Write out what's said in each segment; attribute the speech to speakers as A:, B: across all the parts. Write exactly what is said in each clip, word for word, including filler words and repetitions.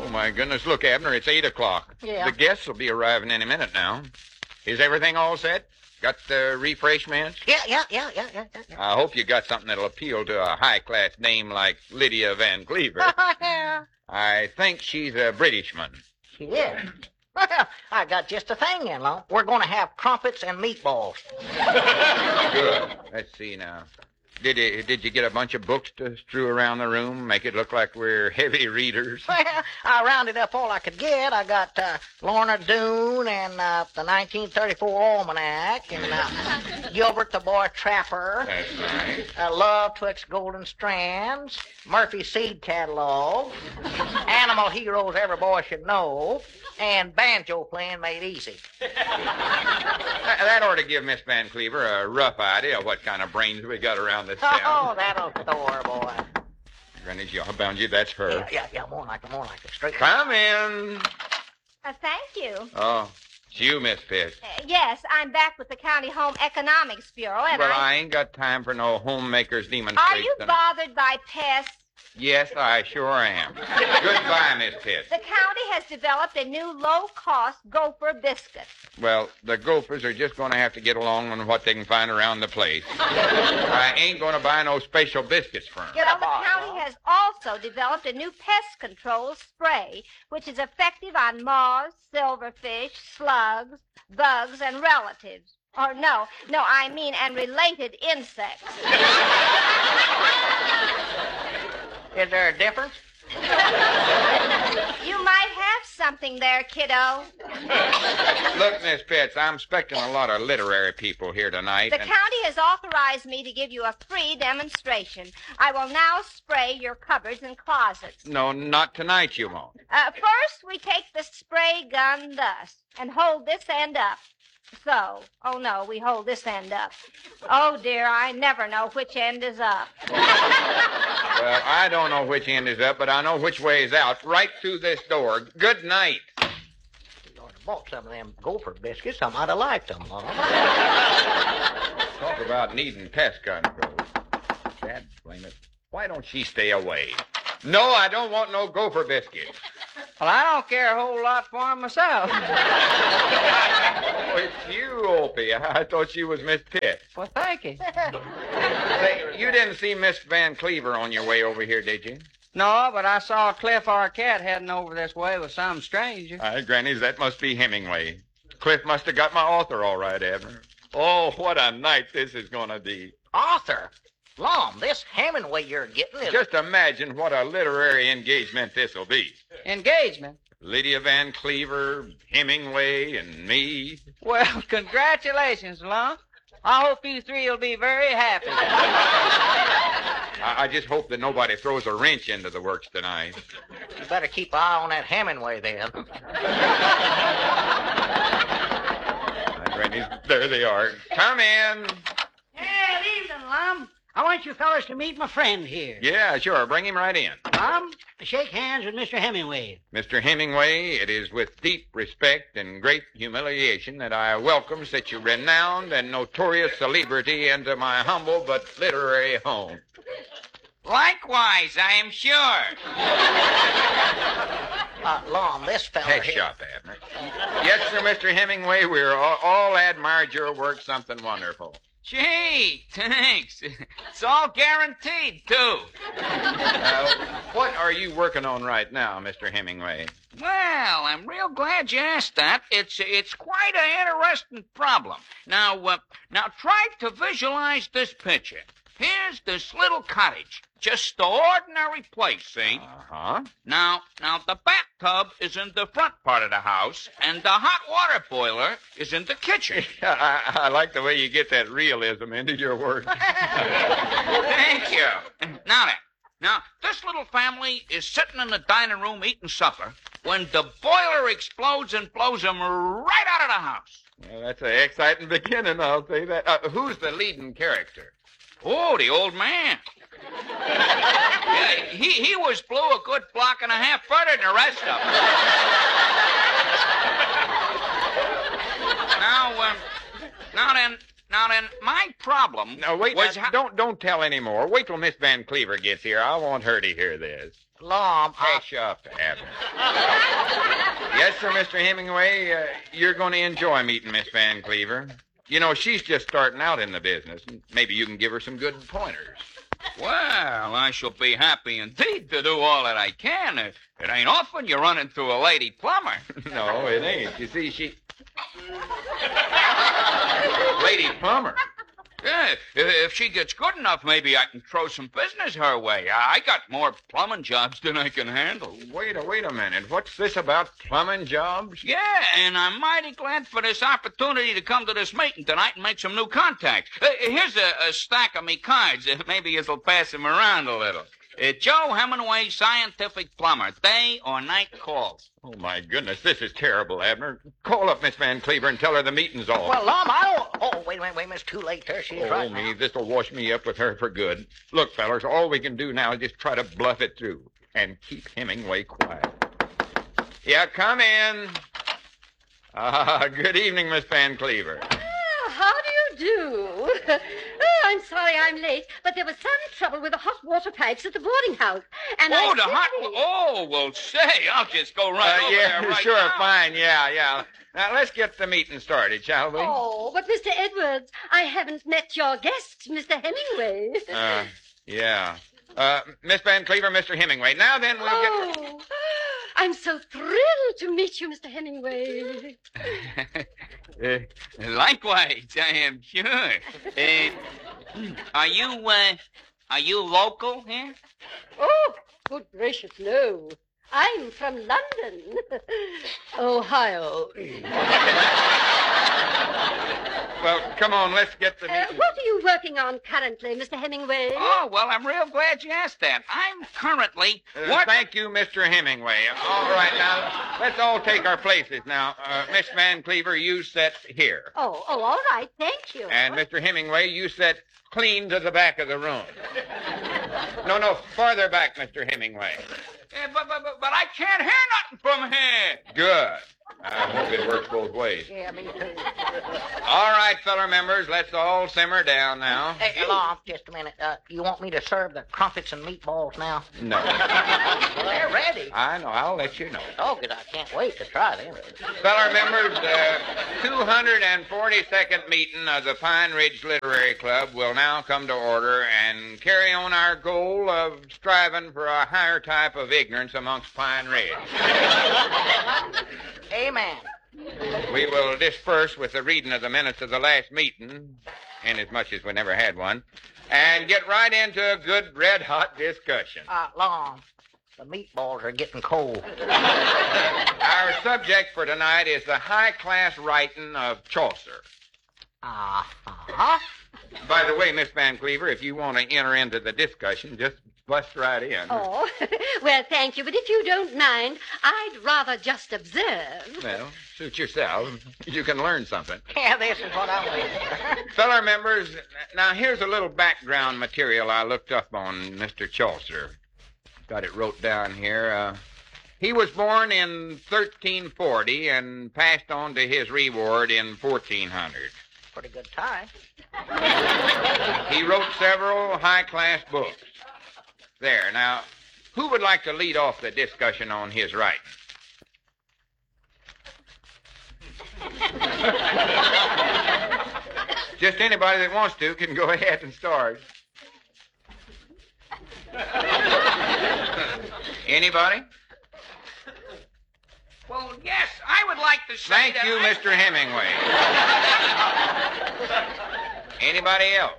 A: my goodness. Look, Abner, it's eight o'clock.
B: Yeah.
A: The guests will be arriving any minute now. Is everything all set? Got the refreshments?
B: Yeah, yeah, yeah, yeah, yeah, yeah.
A: I hope you got something that'll appeal to a high-class name like Lydia Van Cleaver.
B: Yeah.
A: I think she's a Britishman.
B: She is. Well, I got just a thing in, Lon. We're going to have crumpets and meatballs.
A: Good. Let's see now. Did you, did you get a bunch of books to strew around the room? Make it look like we're heavy readers?
B: Well, I rounded up all I could get. I got uh, Lorna Doone and uh, the nineteen thirty-four Almanac and uh, Gilbert the Boy Trapper.
A: That's nice.
B: Uh, Love Twixt Golden Strands, Murphy's Seed Catalog, Animal Heroes Every Boy Should Know, and Banjo Playing Made Easy.
A: That, that ought to give Miss Van Cleaver a rough idea of what kind of brains we got around this town.
B: Oh, that'll Thor, boy.
A: Granny's yaw bound you, that's her.
B: Yeah, yeah, yeah, more like it, more like it. Straight.
A: Come in.
C: Uh, thank you.
A: Oh, it's you, Miss Pitt.
C: Uh, yes, I'm back with the County Home Economics Bureau, and
A: Well,
C: I...
A: I ain't got time for no homemaker's
C: Are
A: demonstration.
C: you bothered by pests?
A: Yes, I sure am. Goodbye, Miss Pitt.
C: The county has developed a new low-cost gopher biscuit.
A: Well, the gophers are just going to have to get along on what they can find around the place. I ain't going to buy no special biscuits for 'em.
B: Get
C: Well,
B: up,
C: the
B: boss,
C: county
B: huh?
C: has also developed a new pest control spray, which is effective on moths, silverfish, slugs, bugs, and relatives. Or no, no, I mean, and related insects.
B: Is there a difference?
C: You might have something there, kiddo.
A: Look, Miss Pitts, I'm expecting a lot of literary people here tonight.
C: The
A: and-
C: county has authorized me to give you a free demonstration. I will now spray your cupboards and closets.
A: No, not tonight, you won't.
C: Uh, first, we take the spray gun thus and hold this end up. So. Oh, no, we hold this end up. Oh, dear, I never know which end is up.
A: Well, I don't know which end is up, but I know which way is out. Right through this door. Good night.
B: You ought to bought some of them gopher biscuits. I might have liked them, huh?
A: Talk about needing pest control. Dad, blame it. Why don't she stay away? No, I don't want no gopher biscuits.
D: Well, I don't care a whole lot for him myself.
A: Oh, it's you, Opie. I thought she was Miss Pitt.
D: Well, thank you.
A: Say, you didn't see Miss Van Cleaver on your way over here, did you?
D: No, but I saw Cliff Arquette heading over this way with some stranger.
A: Aye, Granny's, that must be Hemingway. Cliff must have got my author all right, Abner. Oh, what a night this is going to be.
B: Arthur, Lom, this Hemingway you're getting is...
A: Just imagine what a literary engagement this'll be.
D: Engagement?
A: Lydia Van Cleaver, Hemingway, and me.
D: Well, congratulations, Lon. I hope you three will be very happy.
A: I, I just hope that nobody throws a wrench into the works tonight.
B: You better keep an eye on that Hemingway then.
A: Aye, Granny, there they are. Come in.
E: Hey, evening, Lum. I want you fellas to meet my friend here.
A: Yeah, sure. Bring him right in.
E: Lum, shake hands with Mister Hemingway.
A: Mister Hemingway, it is with deep respect and great humiliation that I welcome such a renowned and notorious celebrity into my humble but literary home.
F: Likewise, I am sure.
B: Uh, Lom, this fella
A: Head
B: here...
A: shot, Abner. Yes, sir, Mister Hemingway, we're all, all admired your work. Something wonderful.
F: Gee, thanks. It's all guaranteed, too.
A: Uh, what are you working on right now, Mister Hemingway?
F: Well, I'm real glad you asked that. It's it's quite an interesting problem. Now, uh, now try to visualize this picture. Here's this little cottage, just the ordinary place, see?
A: Uh-huh.
F: Now, now the bathtub is in the front part of the house, and the hot water boiler is in the kitchen.
A: I, I like the way you get that realism into your work.
F: Thank you. Now then, now this little family is sitting in the dining room eating supper when the boiler explodes and blows them right out of the house.
A: Well, that's an exciting beginning, I'll say that. Uh, who's the leading character?
F: Oh, the old man. Yeah, he, he was blew a good block and a half further than the rest of them. Now, um, now then, now then, my problem
A: No, wait,
F: was
A: now,
F: how-
A: don't don't tell any more. Wait till Miss Van Cleaver gets here. I want her to hear this.
B: Lum, I...
A: Hush up, Abner. Yes, sir, Mister Hemingway. Uh, you're going to enjoy meeting Miss Van Cleaver. You know, she's just starting out in the business. Maybe you can give her some good pointers.
F: Well, I shall be happy indeed to do all that I can. It, it ain't often you run into a lady plumber.
A: No, it ain't. You see, she... Lady plumber.
F: Yeah, if, if she gets good enough, maybe I can throw some business her way. I I got more plumbing jobs than I can handle.
A: Wait a wait a minute. What's this about plumbing jobs?
F: Yeah, and I'm mighty glad for this opportunity to come to this meeting tonight and make some new contacts. Uh, here's a, a stack of me cards. Uh, maybe you'll pass them around a little. Uh, Joe Hemingway, scientific plumber, day or night calls.
A: Oh, my goodness, this is terrible, Abner. Call up Miss Van Cleaver and tell her the meeting's off.
B: Well, Lum, I don't... Oh, wait a minute, wait a minute. It's too late there. She's
A: Oh,
B: right
A: me,
B: now.
A: this'll wash me up with her for good. Look, fellers, all we can do now is just try to bluff it through and keep Hemingway quiet. Yeah, come in. Ah, good evening, Miss Van Cleaver.
G: Oh, how do you do? Oh, I'm sorry I'm late, but there was some trouble with the hot water pipes at the boarding house. And
F: Oh,
G: I
F: the hot...
G: simply-
F: Oh, well, say, I'll just go right
A: Uh,
F: over
A: yeah,
F: there right
A: sure,
F: now.
A: fine, yeah, yeah. Now, let's get the meeting started, shall we?
G: Oh, but Mister Edwards, I haven't met your guest, Mister Hemingway.
A: Uh, yeah. Uh, Miss Van Cleaver, Mister Hemingway. Now then, we'll get...
G: Oh, I'm so thrilled to meet you, Mister Hemingway.
F: Uh, likewise, I am sure. Uh, are you, uh, are you local here?
G: Oh, good gracious, no. I'm from London, Ohio.
A: Well, come on, let's get the
G: Uh,
A: meeting...
G: what are you working on currently, Mister Hemingway?
F: Oh, well, I'm real glad you asked that. I'm currently...
A: Uh,
F: what?
A: Thank you, Mister Hemingway. All right, now, let's all take our places. Now, uh, Miss Van Cleaver, you sit here.
G: Oh, oh, all right, thank you.
A: And Mister Hemingway, you sit clean to the back of the room. No, no, farther back, Mister Hemingway.
F: Yeah, but, but, but, but I can't hear nothing from here.
A: Good. I hope it works both ways.
B: Yeah, me too.
A: All right, feller members, let's all simmer down now.
B: Hey, Lum, just a minute. Uh, you want me to serve the crumpets and meatballs now?
A: No.
B: Well, they're ready.
A: I know, I'll let you know.
B: Oh, good. I can't wait to try them.
A: Feller members, the two hundred forty-second meeting of the Pine Ridge Literary Club will now come to order and carry on our goal of striving for a higher type of ignorance amongst Pine Ridge.
B: Amen.
A: We will disperse with the reading of the minutes of the last meeting, inasmuch as we never had one, and get right into a good red-hot discussion.
B: Uh, Lum, the meatballs are getting cold.
A: Our subject for tonight is the high-class writing of Chaucer.
B: Uh-huh.
A: By the way, Miss Van Cleaver, if you want to enter into the discussion, just bust right in.
G: Oh, well, thank you, but if you don't mind, I'd rather just observe.
A: Well, suit yourself. You can learn something.
B: Yeah, this is what I'm waiting for.
A: Feller members, now here's a little background material I looked up on Mister Chaucer. Got it wrote down here. Uh, he was born in thirteen forty and passed on to his reward in fourteen hundred.
B: Pretty good time.
A: He wrote several high-class books. There, now, who would like to lead off the discussion on his writing? Just anybody that wants to can go ahead and start. Anybody?
F: Well, yes, I would like to say
A: Thank
F: that
A: you,
F: I-
A: Mister Hemingway. Anybody else?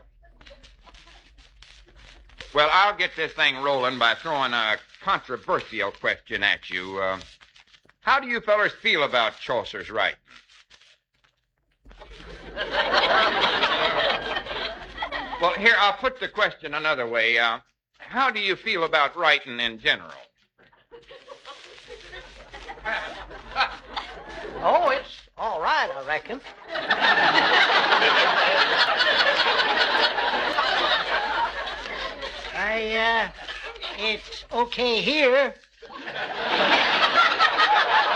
A: Well, I'll get this thing rolling by throwing a controversial question at you. Uh, how do you fellers feel about Chaucer's writing? Well, here, I'll put the question another way. Uh, how do you feel about writing in general?
B: Oh, it's all right, I reckon. I, uh, it's okay here.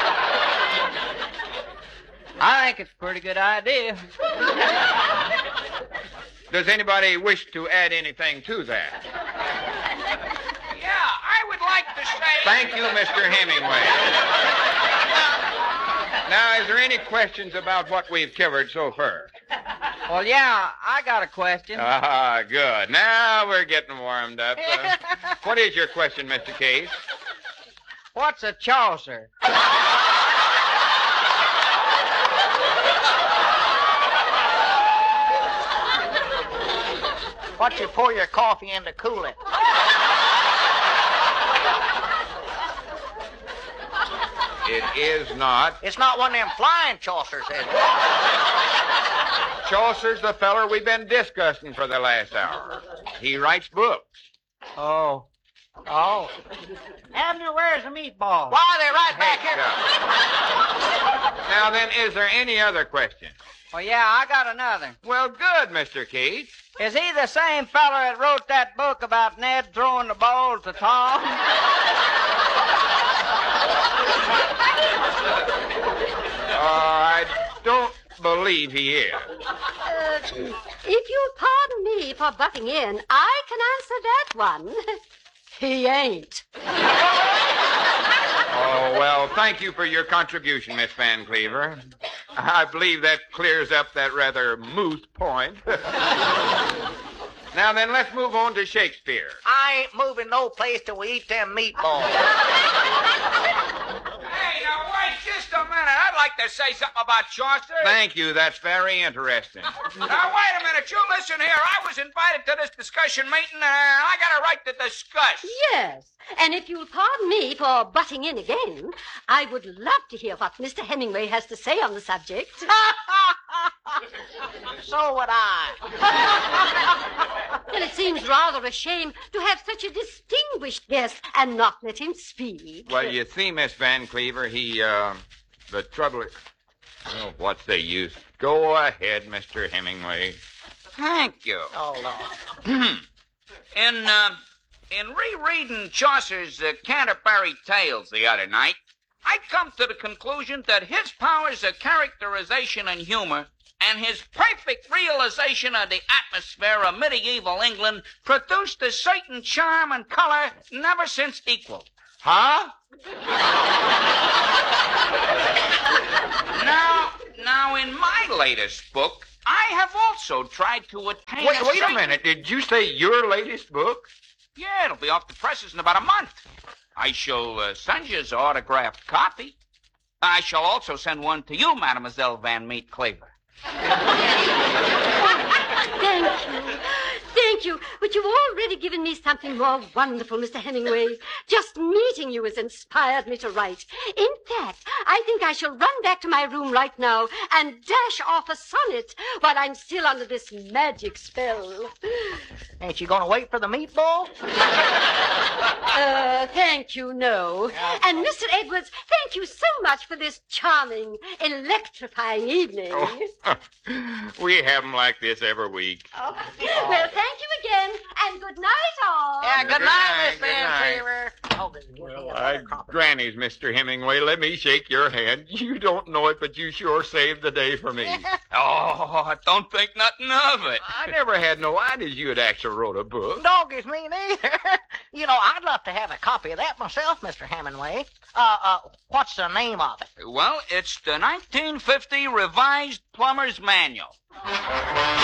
D: I think it's a pretty good idea.
A: Does anybody wish to add anything to that?
F: Yeah, I would like to say...
A: Thank you, Mister Hemingway. Now, is there any questions about what we've covered so far?
D: Well, yeah, I got a question.
A: Ah, good. Now we're getting warmed up. Uh, what is your question, Mister Case?
D: What's a Chaucer?
B: What you pour your coffee in to cool it?
A: It is not.
B: It's not one of them flying Chaucers, is it?
A: Chaucer's the feller we've been discussing for the last hour. He writes books.
D: Oh.
B: Oh.
E: Abner, where's the meatball?
B: Why, they're right back
A: Hey,
B: here.
A: Now then, is there any other question?
D: Well, yeah, I got another.
A: Well, good, Mister Keith.
D: Is he the same fella that wrote that book about Ned throwing the ball to Tom?
A: Uh, I don't believe he is.
G: Uh, if you'll pardon me for butting in, I can answer that one. He ain't.
A: Oh, well, thank you for your contribution, Miss Van Cleaver. I believe that clears up that rather moot point. Now then, let's move on to Shakespeare.
B: I ain't moving no place till we eat them meatballs.
F: Hey, now wait just a minute. I'd like to say something about Chaucer.
A: Thank you. That's very interesting.
F: Now, wait a minute. You listen here. I was invited to this discussion meeting, and I got a right to discuss.
G: Yes, and if you'll pardon me for butting in again, I would love to hear what Mister Hemingway has to say on the subject.
B: So would I.
G: Well, it seems rather a shame to have such a distinguished guest and not let him speak.
A: Well, you see, Miss Van Cleaver, he, uh, the trouble is... Oh, what's the use? Go ahead, Mister Hemingway.
F: Thank you.
B: Oh, Lord.
F: In, uh, in rereading Chaucer's uh, Canterbury Tales the other night, I come to the conclusion that his powers of characterization and humor and his perfect realization of the atmosphere of medieval England produced a certain charm and color never since equaled.
A: Huh?
F: Now, now, in my latest book, I have also tried to attain
A: Wait,
F: a
A: wait a
F: certain-
A: minute. Did you say your latest book?
F: Yeah, it'll be off the presses in about a month. I shall uh, send you the autographed copy. I shall also send one to you, Mademoiselle Van Meat Cleaver.
G: Thank you. Thank you. But you've already given me something more wonderful, Mister Hemingway. Just meeting you has inspired me to write. In fact, I think I shall run back to my room right now and dash off a sonnet while I'm still under this magic spell.
B: Ain't you gonna wait for the meatball?
G: Uh, thank you, no. And Mister Edwards, thank you so much for this charming, electrifying evening.
A: Oh, we have them like this every week.
G: Oh. Well, thank you again, and good night, all.
B: Yeah, good,
A: Good
B: night,
A: night,
B: Miss
A: good
B: Van
A: night.
B: Cleaver. Oh, this is
A: Well,
B: getting
A: I,
B: another copper.
A: grannies, Mister Hemingway, let me shake your hand. You don't know it, but you sure saved the day for me.
F: Oh, I don't think nothing of it.
A: I never had no idea you had actually wrote a book.
B: Doggies me neither. You know, I'd love to have a copy of that myself, Mister Hemingway. Uh, uh, what's the name of it?
F: Well, it's the nineteen fifty Revised Plumber's Manual.